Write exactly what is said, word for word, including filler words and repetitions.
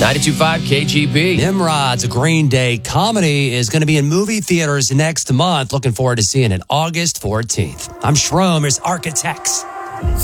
ninety-two point five K G B. Nimrod's Green Day comedy is going to be in movie theaters next month. Looking forward to seeing it August fourteenth. I'm Shroom. There's Architects.